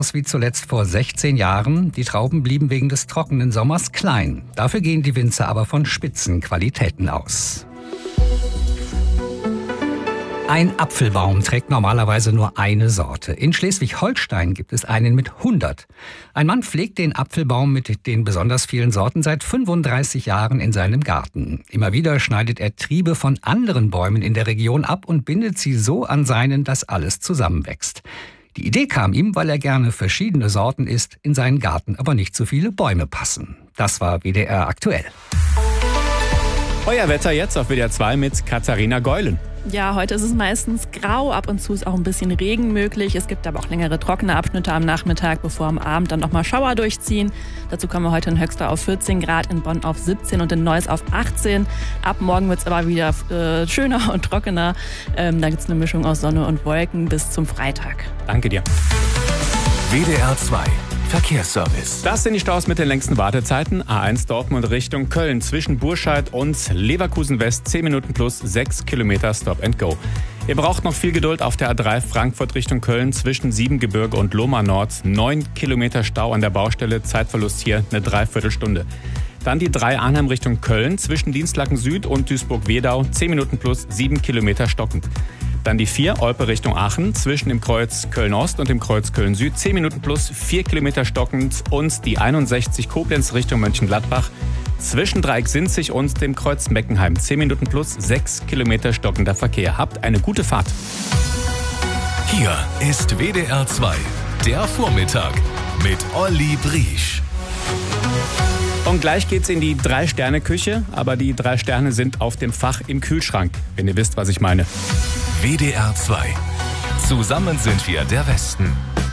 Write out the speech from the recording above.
Wie zuletzt vor 16 Jahren. Die Trauben blieben wegen des trockenen Sommers klein. Dafür gehen die Winzer aber von Spitzenqualitäten aus. Ein Apfelbaum trägt normalerweise nur eine Sorte. In Schleswig-Holstein gibt es einen mit 100. Ein Mann pflegt den Apfelbaum mit den besonders vielen Sorten seit 35 Jahren in seinem Garten. Immer wieder schneidet er Triebe von anderen Bäumen in der Region ab und bindet sie so an seinen, dass alles zusammenwächst. Die Idee kam ihm, weil er gerne verschiedene Sorten isst, in seinen Garten aber nicht so viele Bäume passen. Das war WDR aktuell. Euer Wetter jetzt auf WDR 2 mit Katharina Geulen. Ja, heute ist es meistens grau, ab und zu ist auch ein bisschen Regen möglich. Es gibt aber auch längere trockene Abschnitte am Nachmittag, bevor am Abend dann nochmal Schauer durchziehen. Dazu kommen wir heute in Höxter auf 14 Grad, in Bonn auf 17 und in Neuss auf 18. Ab morgen wird es aber wieder schöner und trockener. Da gibt es eine Mischung aus Sonne und Wolken bis zum Freitag. Danke dir. WDR 2 Verkehrsservice. Das sind die Staus mit den längsten Wartezeiten. A1 Dortmund Richtung Köln zwischen Burscheid und Leverkusen West 10 Minuten plus 6 Kilometer Stop and Go. Ihr braucht noch viel Geduld auf der A3 Frankfurt Richtung Köln zwischen Siebengebirge und Lohmar Nord. 9 Kilometer Stau an der Baustelle, Zeitverlust hier eine Dreiviertelstunde. Dann die 3 Arnhem Richtung Köln zwischen Dienstlaken Süd und Duisburg-Wedau 10 Minuten plus 7 Kilometer stockend. Dann die 4 Olpe Richtung Aachen zwischen dem Kreuz Köln-Ost und dem Kreuz Köln-Süd 10 Minuten plus 4 Kilometer stockend und die 61 Koblenz Richtung Mönchengladbach zwischen Dreieck-Sinzig und dem Kreuz Meckenheim 10 Minuten plus 6 Kilometer stockender Verkehr. Habt eine gute Fahrt. Hier ist WDR 2, der Vormittag mit Olli Briesch. Und gleich geht's in die 3-Sterne-Küche, aber die 3 Sterne sind auf dem Fach im Kühlschrank, wenn ihr wisst, was ich meine. WDR 2. Zusammen sind wir der Westen.